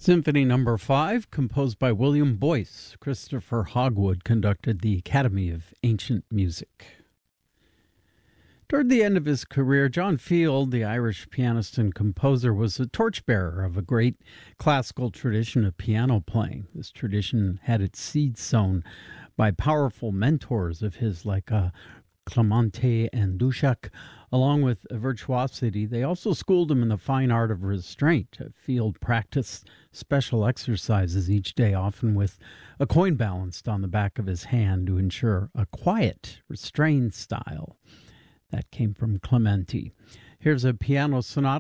Symphony Number 5, composed by William Boyce. Christopher Hogwood conducted the Academy of Ancient Music. Toward the end of his career, John Field, the Irish pianist and composer, was a torchbearer of a great classical tradition of piano playing. This tradition had its seeds sown by powerful mentors of his like Clemente and Dusák. Along with virtuosity, they also schooled him in the fine art of restraint. Field practiced special exercises each day, often with a coin balanced on the back of his hand to ensure a quiet, restrained style. That came from Clemente. Here's a piano sonata